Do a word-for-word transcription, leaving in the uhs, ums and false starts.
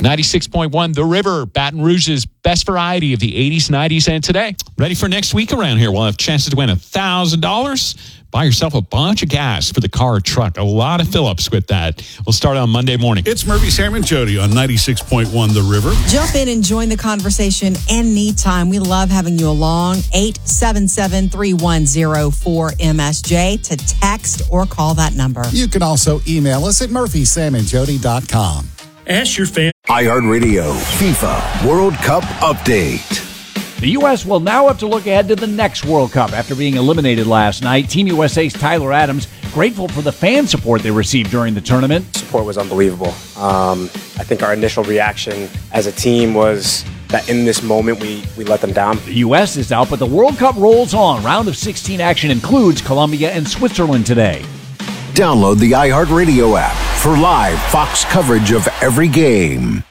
ninety-six point one The River, Baton Rouge's best variety of the eighties, nineties, and today. Ready for next week around here? We'll have chances to win one thousand dollars. Buy yourself a bunch of gas for the car or truck. A lot of fill-ups with that. We'll start on Monday morning. It's Murphy, Sam, and Jody on ninety-six point one The River. Jump in and join the conversation anytime. We love having you along. eight seven seven, three one zero, four M S J to text or call that number. You can also email us at murphy sam and jody dot com. Ask your fan. iHeartRadio FIFA World Cup Update. The U S will now have to look ahead to the next World Cup after being eliminated last night. Team U S A's Tyler Adams grateful for the fan support they received during the tournament. Support was unbelievable. Um, I think our initial reaction as a team was that in this moment we, we let them down. The U S is out, but the World Cup rolls on. Round of sixteen action includes Colombia and Switzerland today. Download the iHeartRadio app for live Fox coverage of every game.